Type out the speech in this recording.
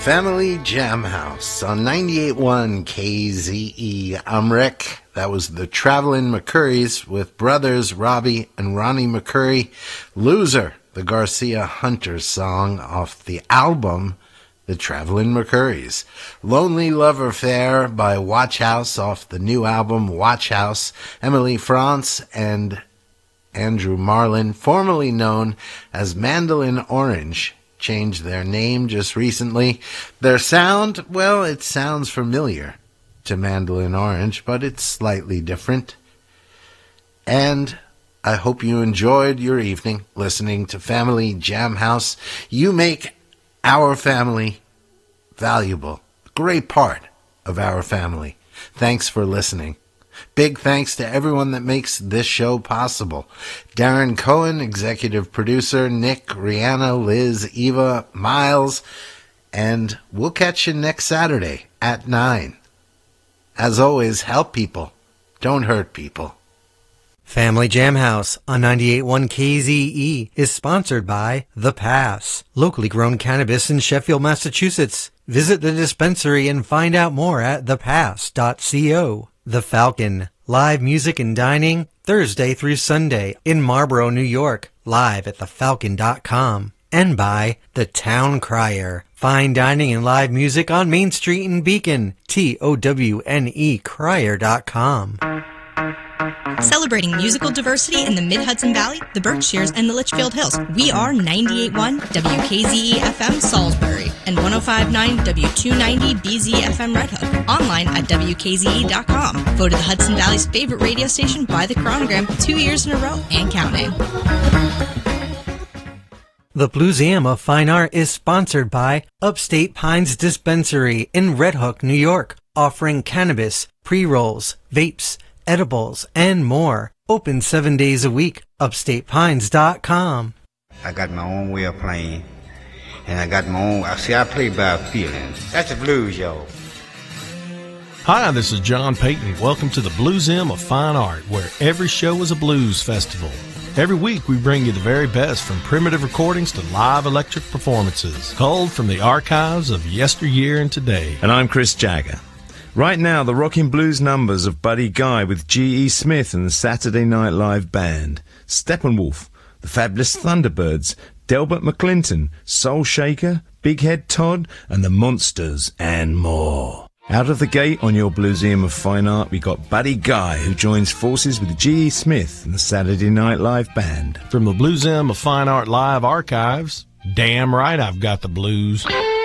Family Jam House on 98.1 KZE. I'm Rick. That was the Travelin' McCurrys with brothers Robbie and Ronnie McCurry. Loser, the Garcia Hunter song off the album The Travelin' McCurrys. Lonely Love Affair by Watch House off the new album Watch House. Emily France and Andrew Marlin, formerly known as Mandolin Orange, changed their name just recently. Their sound, well, it sounds familiar to Mandolin Orange, but it's slightly different. And I hope you enjoyed your evening listening to Family Jam House. You make our family valuable, great part of our family. Thanks for listening. Big thanks to everyone that makes this show possible. Darren Cohen, executive producer, Nick, Rihanna, Liz, Eva, Miles, and we'll catch you next Saturday at 9. As always, help people. Don't hurt people. Family Jam House on 98.1 KZE is sponsored by The Pass, locally grown cannabis in Sheffield, Massachusetts. Visit the dispensary and find out more at thepass.co. The Falcon, live music and dining Thursday through Sunday in Marlborough, New York, live at thefalcon.com. And by The Town Crier, fine dining and live music on Main Street in Beacon, TOWNE crier.com. Celebrating musical diversity in the Mid-Hudson Valley, the Berkshires, and the Litchfield Hills. We are 98.1 WKZE-FM Salisbury and 105.9 W290BZ-FM Red Hook. Online at WKZE.com. Voted the Hudson Valley's favorite radio station by the Chronogram 2 years in a row and counting. The Blueseum of Fine Art is sponsored by Upstate Pines Dispensary in Red Hook, New York, offering cannabis, pre-rolls, vapes, edibles, and more. Open 7 days a week. UpstatePines.com. I got my own way of playing, and I got my own. I play by feelings. That's the blues, y'all. Hi, this is John Payton. Welcome to the Blueseum of Fine Art, where every show is a blues festival. Every week we bring you the very best from primitive recordings to live electric performances, culled from the archives of yesteryear and today. And I'm Chris Jagger. Right now, the rockin' blues numbers of Buddy Guy with G.E. Smith and the Saturday Night Live Band, Steppenwolf, the Fabulous Thunderbirds, Delbert McClinton, Soul Shaker, Big Head Todd, and the Monsters, and more. Out of the gate on your Blueseum of Fine Art, we got Buddy Guy, who joins forces with G.E. Smith and the Saturday Night Live Band. From the Blueseum of Fine Art Live archives, damn right I've got the blues.